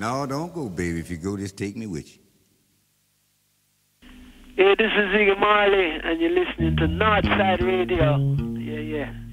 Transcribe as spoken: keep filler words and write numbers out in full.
No, don't go, baby. If you go, just take me with you. Hey, this is Ziggy Marley, and you're listening to Northside Radio. Yeah, yeah.